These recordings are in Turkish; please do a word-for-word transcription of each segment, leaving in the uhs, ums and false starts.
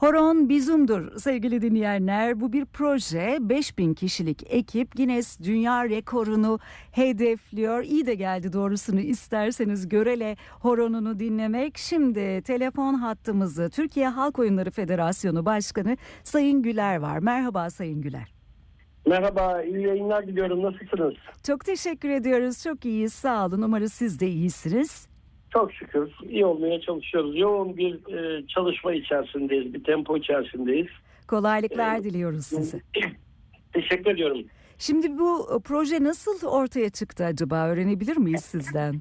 Horon bizumdur sevgili dinleyenler. Bu bir proje. beş bin kişilik ekip Guinness Dünya Rekorunu hedefliyor. İyi de geldi doğrusunu isterseniz Görele horonunu dinlemek. Şimdi telefon hattımızı Türkiye Halk Oyunları Federasyonu Başkanı Sayın Güler var. Merhaba Sayın Güler. Merhaba, iyi yayınlar diliyorum. Nasılsınız? Çok teşekkür ediyoruz. Çok iyiyiz. Sağ olun. Umarım siz de iyisiniz. Çok şükür. İyi olmaya çalışıyoruz. Yoğun bir e, çalışma içerisindeyiz. Bir tempo içerisindeyiz. Kolaylıklar ee, diliyoruz size. Teşekkür ediyorum. Şimdi bu proje nasıl ortaya çıktı acaba? Öğrenebilir miyiz sizden?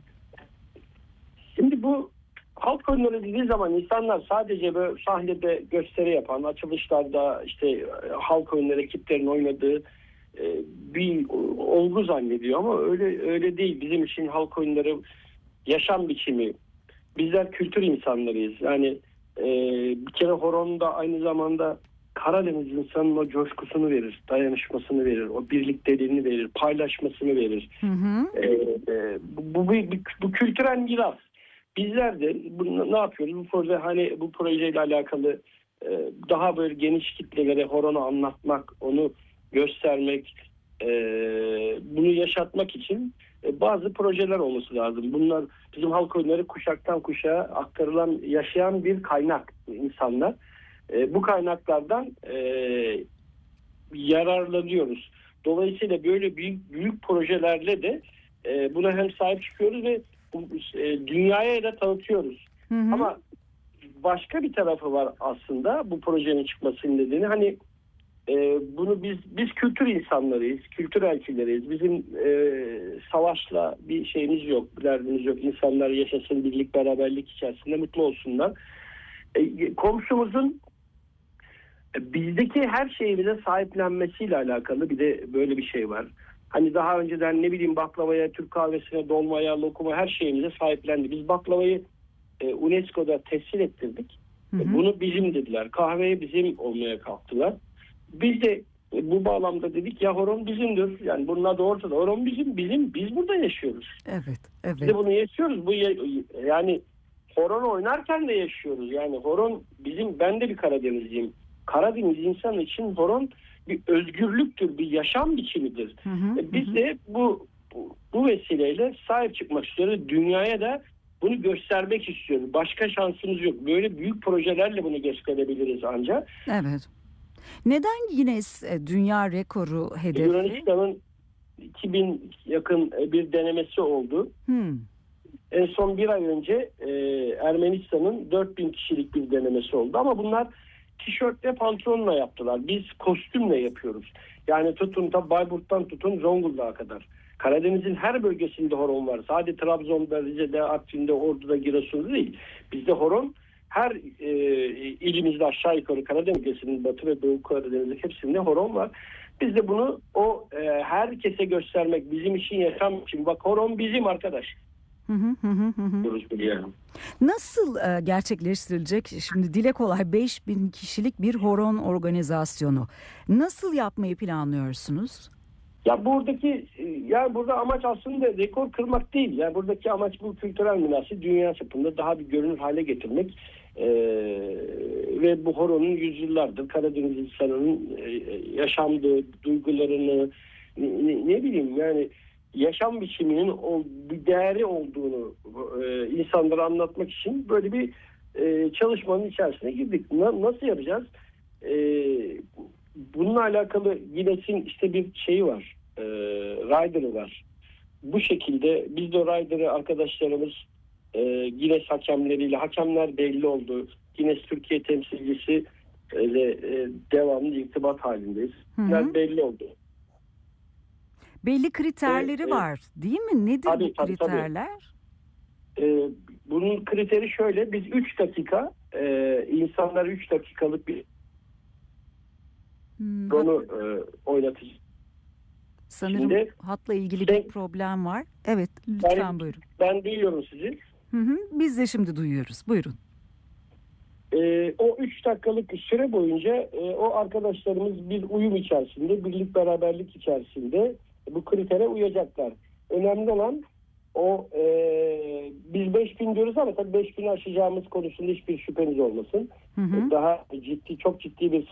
Şimdi bu halk oyunları dediği zaman insanlar sadece böyle sahnede gösteri yapan, açılışlarda işte e, halk oyunları ekiplerinin oynadığı e, bir olgu zannediyor ama öyle öyle değil. Bizim için halk oyunları yaşam biçimi. Bizler kültür insanlarıyız. Yani e, bir kere horon da aynı zamanda Karadeniz insanının o coşkusunu verir, dayanışmasını verir, o birlikteliğini verir, paylaşmasını verir. Hı hı. E, e, bu, bu, bu, bu kültürel miras. Bizler de bunu ne yapıyoruz? Bu proje hani bu projeyle alakalı e, daha böyle geniş kitlelere horonu anlatmak, onu göstermek, e, bunu yaşatmak için e, bazı projeler olması lazım. Bunlar bizim halk oyunları kuşaktan kuşağa aktarılan, yaşayan bir kaynak insanlar. E, bu kaynaklardan e, yararlanıyoruz. Dolayısıyla böyle büyük büyük projelerle de e, buna hem sahip çıkıyoruz ve e, dünyaya da tanıtıyoruz. Hı hı. Ama başka bir tarafı var aslında bu projenin çıkmasının nedeni. Hani e, bunu biz biz kültür insanlarıyız, kültür elçileriyiz. Bizim e, savaşla bir şeyimiz yok, bir derdimiz yok. İnsanlar yaşasın, birlik beraberlik içerisinde mutlu olsunlar. E, komşumuzun bizdeki her şeyi bize sahiplenmesiyle alakalı bir de böyle bir şey var. Hani daha önceden ne bileyim baklavaya, Türk kahvesine, dolmaya, lokuma her şeyimize sahiplendi. Biz baklavayı e, UNESCO'da tescil ettirdik. Hı hı. Bunu bizim dediler. Kahveyi bizim olmaya kalktılar. Biz de e, bu bağlamda dedik ya horon bizimdir. Yani bunun adı ortada. Horon bizim, bizim. Biz burada yaşıyoruz. Evet, evet. Biz de bunu yaşıyoruz. Bu yani horon oynarken de yaşıyoruz. Yani horon bizim, ben de bir Karadenizliyim. Karadeniz insanı için horon bir özgürlüktür, bir yaşam biçimidir. Hı hı, Biz hı. de bu, bu bu vesileyle sahip çıkmak istiyoruz. Dünyaya da bunu göstermek istiyoruz. Başka şansımız yok. Böyle büyük projelerle bunu gösterebiliriz ancak. Evet. Neden Guinness Dünya Rekoru hedefi? Yunanistan'ın iki bin yakın bir denemesi oldu. Hmm. En son bir ay önce e, Ermenistan'ın dört bin kişilik bir denemesi oldu. Ama bunlar tişörtle pantolonla yaptılar. Biz kostümle yapıyoruz. Yani tutun da Bayburt'tan tutun Zonguldak'a kadar. Karadeniz'in her bölgesinde horon var. Sadece Trabzon'da, Rize'de, Artvin'de, Ordu'da, Giresun'da değil. Bizde horon her e, ilimizde aşağı yukarı Karadeniz bölgesinin Batı ve Doğu Karadeniz'in hepsinde horon var. Biz de bunu o e, herkese göstermek bizim için, yaşam için. Bak horon bizim arkadaş. Hı hı hı hı. Nasıl e, gerçekleştirilecek? Şimdi dile kolay beş bin kişilik bir horon organizasyonu. Nasıl yapmayı planlıyorsunuz? Ya buradaki ya burada amaç aslında rekor kırmak değil. Yani buradaki amaç bu kültürel mirası dünya çapında daha bir görünür hale getirmek. Ee, ve bu horonun yüzyıllardır Karadeniz insanının e, yaşamdığı duygularını ne, ne bileyim yani yaşam biçiminin o, bir değeri olduğunu e, insanlara anlatmak için böyle bir e, çalışmanın içerisine girdik. Na, nasıl yapacağız? E, bununla alakalı Guinness'in işte bir şeyi var. E, Rider'ı var. Bu şekilde biz de Rider'ı arkadaşlarımız e, Guinness hakemleriyle, hakemler belli oldu. Guinness Türkiye temsilcisi ile e, devamlı irtibat halindeyiz. Bunlar belli oldu. Belli kriterleri evet, var değil mi? Nedir tabii, bu kriterler? Tabii. Ee, bunun kriteri şöyle. Biz üç dakika e, insanlar üç dakikalık bir hmm, onu hat... e, oynatacağız. Sanırım Şimdi, hatla ilgili ben, bir problem var. Evet lütfen ben, buyurun. Ben duyuyorum sizi. Hı hı, biz de şimdi duyuyoruz. Buyurun. Ee, o üç dakikalık süre boyunca e, o arkadaşlarımız bir uyum içerisinde, birlik beraberlik içerisinde bu kritere uyacaklar. Önemli olan O e, biz beş bin diyoruz ama tabii beş bini aşacağımız konusunda hiçbir şüpheniz olmasın. Hı hı. Daha ciddi, çok ciddi bir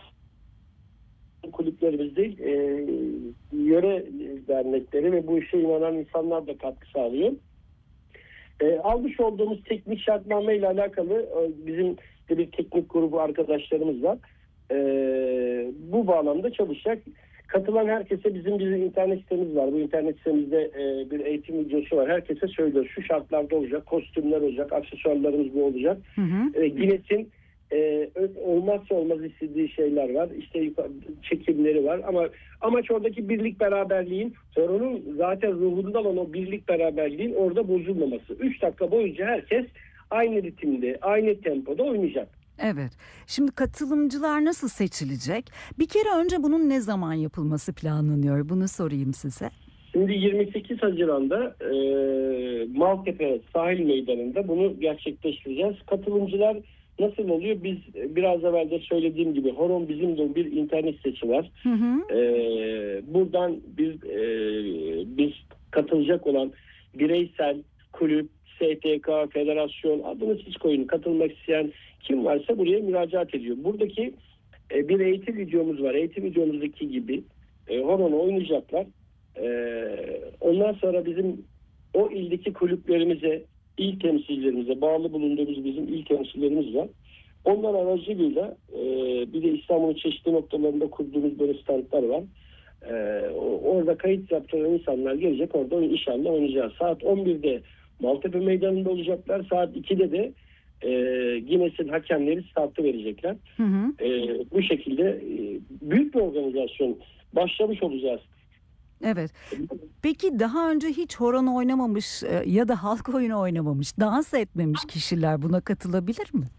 kulüplerimiz değil, e, yöre dernekleri ve bu işe inanan insanlar da katkı sağlıyor. E, almış olduğumuz teknik şartname ile alakalı e, bizim de bir teknik grubu arkadaşlarımız var. E, bu bağlamda çalışacak. Katılan herkese bizim bir internet sitemiz var. Bu internet sitemizde e, bir eğitim videosu var. Herkese söylüyoruz. Şu şartlarda olacak, kostümler olacak, aksesuarlarımız bu olacak. Hı hı. E, Guinness'in e, olmazsa olmaz istediği şeyler var. İşte çekimleri var ama amaç oradaki birlik beraberliğin, sorunun zaten ruhunda olan o birlik beraberliğin orada bozulmaması. üç dakika boyunca herkes aynı ritimde, aynı tempoda oynayacak. Evet. Şimdi katılımcılar nasıl seçilecek? Bir kere önce bunun ne zaman yapılması planlanıyor? Bunu sorayım size. Şimdi yirmi sekiz Haziran'da e, Maltepe Sahil Meydanı'nda bunu gerçekleştireceğiz. Katılımcılar nasıl oluyor? Biz biraz evvel de söylediğim gibi Horon Bizimdir bir internet sitesi var. Hı hı. E, buradan biz, e, biz katılacak olan bireysel, kulüp, S T K, federasyon, adını siz koyun, katılmak isteyen kim varsa buraya müracaat ediyor. Buradaki e, bir eğitim videomuz var. Eğitim videomuzdaki gibi e, Horon'u oynayacaklar. E, ondan sonra bizim o ildeki kulüplerimize, il temsilcilerimize, bağlı bulunduğumuz bizim il temsilcilerimiz var. Onlar aracılığıyla e, bir de İstanbul'un çeşitli noktalarında kurduğumuz böyle standlar var. E, orada kayıt yaptıran insanlar gelecek. Orada inşallah oynayacağız. Saat on birde Maltepe Meydanı'nda olacaklar. Saat ikide de e, Guinness'in hakemleri startı verecekler. Hı hı. E, bu şekilde e, büyük bir organizasyon başlamış olacağız. Evet. Peki daha önce hiç horon oynamamış e, ya da halk oyunu oynamamış, dans etmemiş kişiler buna katılabilir mi?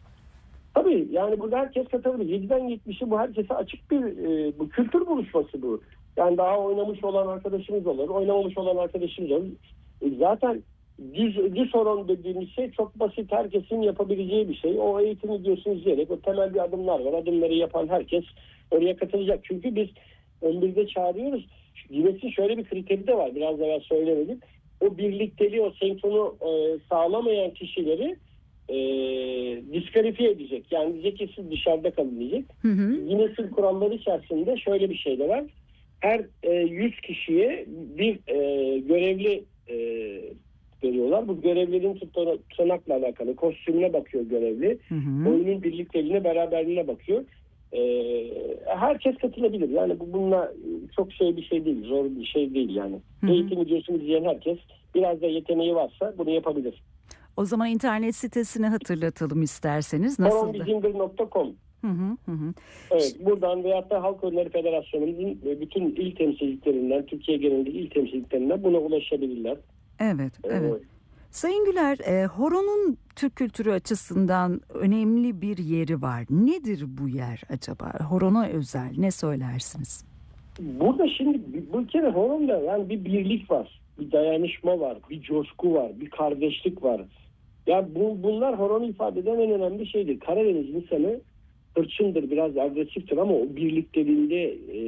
Tabii yani burada herkes katılabilir. yediden yetmişe bu herkese açık bir e, bu kültür buluşması bu. Yani daha oynamış olan arkadaşımız olur, oynamamış olan arkadaşımız olur. E, zaten düz, düz horon dediğimiz şey çok basit, herkesin yapabileceği bir şey. O eğitim videosunu izleyerek o temel bir adımlar var. Adımları yapan herkes oraya katılacak. Çünkü biz on birde çağırıyoruz. Guinness'in şöyle bir kriteri de var. Biraz evvel söylemedim. O birlikteliği, o senkronu e, sağlamayan kişileri e, diskalifiye edecek. Yani diyecek ki siz dışarıda kalın diyecek. Hı hı. Guinness'in kuralları içerisinde şöyle bir şey de var. Her e, yüz kişiye bir e, görevli e, veriyorlar. Bu görevlerin tutanakla alakalı. Kostümüne bakıyor görevli. Hı hı. Oyunun birlikteliğine, beraberliğine bakıyor. Ee, herkes katılabilir. Yani bu bununla çok şey bir şey değil. Zor bir şey değil yani. Hı hı. Eğitim videosunu izleyen herkes biraz da yeteneği varsa bunu yapabilir. O zaman internet sitesini hatırlatalım isterseniz. Nasıl? horon bizimdir nokta com. Hı hı hı. Evet, buradan veyahut da Halk Oyunları Federasyonumuzun bütün il temsilcilerinden, Türkiye genelinde il temsilcilerinden buna ulaşabilirler. Evet, evet. Evet. Sayın Güler, e, horonun Türk kültürü açısından önemli bir yeri var. Nedir bu yer acaba? Horona özel ne söylersiniz? Burada şimdi bu kere horonda yani bir birlik var, bir dayanışma var, bir coşku var, bir kardeşlik var. Ya bu, bunlar horonu ifade eden en önemli şeydir. Karadeniz insanı hırçındır, biraz agresiftir ama o birlikteliğinde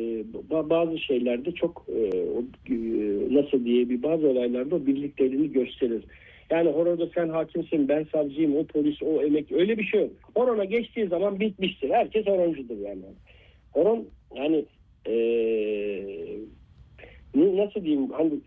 e, bazı şeylerde çok e, o, e, nasıl diye bir bazı olaylarda o birlikteliğini gösterir. Yani horonda sen hakimsin, ben savcıyım, o polis, o emek, öyle bir şey yok. Horona geçtiği zaman bitmiştir. Herkes horoncudur yani. Horon yani e, nasıl diyeyim, hani